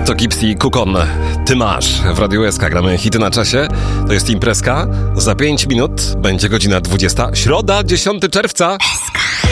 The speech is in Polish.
To Gipsy i Kukon. Ty masz. W Radiu SK gramy hity na czasie. To jest imprezka. Za 5 minut będzie godzina 20. Środa, 10 czerwca. SK.